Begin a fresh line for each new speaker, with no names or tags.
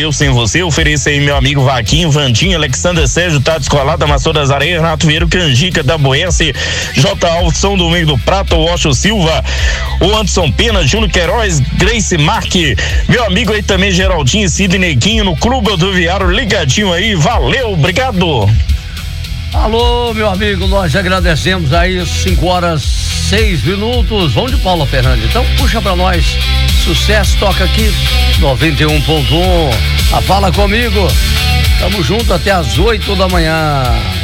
Eu Sem Você, ofereça aí meu amigo Vaquinho, Vandinho, Alexander Sérgio, Tato Escolada, Maçô das Areias, Renato Vieira, Canjica da Boense, J. Alves, São Domingo do Prata, o Osho Silva, o Anderson Pena, Júnior Queiroz, Grace Marque, meu amigo aí também Geraldinho, Sidney Quinho, no Clube Rodoviário, ligadinho aí, valeu, obrigado.
Alô, meu amigo, nós agradecemos aí, 5h06. Vamos de Paula Fernandes, então puxa pra nós, sucesso, toca aqui, 91.1, fala comigo, tamo junto até às 8 da manhã.